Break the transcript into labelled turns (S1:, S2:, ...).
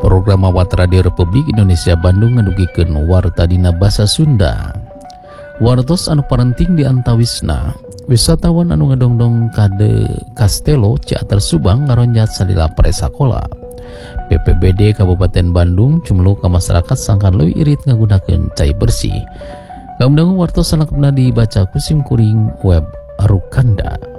S1: Program awat Radio Republik Indonesia Bandung ngadugikeun warta dina basa Sunda. Wartos anu parenting di antawisna wisatawan anu ngadongdong kade Kastelo Ciater Subang ngaronjat salila paresakola. BPBD Kabupaten Bandung cumelu ka masyarakat sangkan leuwih irit ngagunakeun cai bersih. Kaumdangu wartos salengkapna dibaca ku sim kuring web Arukanda.